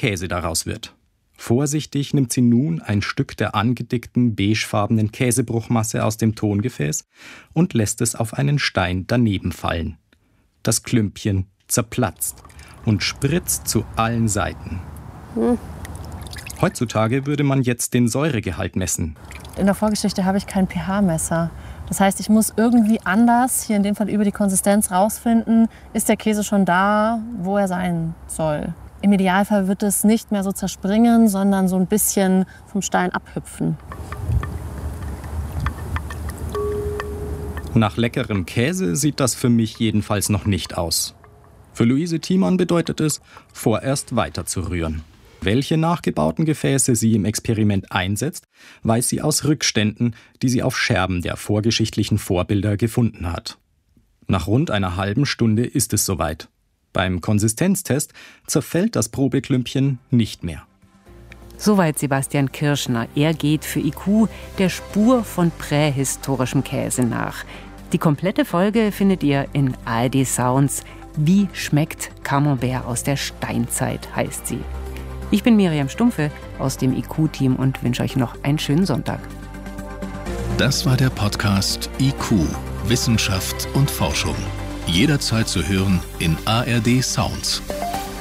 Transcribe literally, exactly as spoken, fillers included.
Käse daraus wird. Vorsichtig nimmt sie nun ein Stück der angedickten beigefarbenen Käsebruchmasse aus dem Tongefäß und lässt es auf einen Stein daneben fallen. Das Klümpchen zerplatzt und spritzt zu allen Seiten. Hm. Heutzutage würde man jetzt den Säuregehalt messen. In der Vorgeschichte habe ich kein pH-Messer. Das heißt, ich muss irgendwie anders, hier in dem Fall über die Konsistenz, rausfinden, ist der Käse schon da, wo er sein soll. Im Idealfall wird es nicht mehr so zerspringen, sondern so ein bisschen vom Stein abhüpfen. Nach leckerem Käse sieht das für mich jedenfalls noch nicht aus. Für Luise Thiemann bedeutet es, vorerst weiter zu rühren. Welche nachgebauten Gefäße sie im Experiment einsetzt, weiß sie aus Rückständen, die sie auf Scherben der vorgeschichtlichen Vorbilder gefunden hat. Nach rund einer halben Stunde ist es soweit. Beim Konsistenztest zerfällt das Probeklümpchen nicht mehr. Soweit Sebastian Kirschner. Er geht für I Q der Spur von prähistorischem Käse nach. Die komplette Folge findet ihr in A R D Sounds. Wie schmeckt Camembert aus der Steinzeit, heißt sie. Ich bin Miriam Stumpfe aus dem I Q-Team und wünsche euch noch einen schönen Sonntag. Das war der Podcast I Q, Wissenschaft und Forschung. Jederzeit zu hören in A R D Sounds.